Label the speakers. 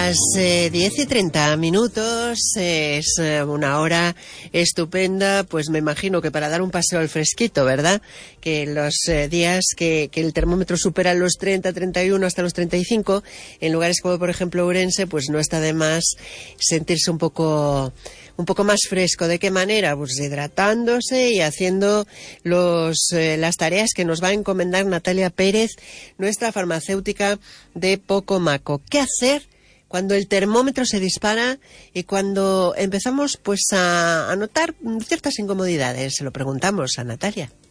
Speaker 1: Las 10:30 es una hora estupenda, pues me imagino que para dar un paseo al fresquito, ¿verdad? Que los días que el termómetro supera los 30, 31 hasta los 35, en lugares como por ejemplo Ourense, pues no está de más sentirse un poco más fresco. ¿De qué manera? Pues hidratándose y haciendo las tareas que nos va a encomendar Natalia Pérez, nuestra farmacéutica de Pocomaco. ¿Qué hacer cuando el termómetro se dispara y cuando empezamos pues a notar ciertas incomodidades? Se lo preguntamos a Natalia.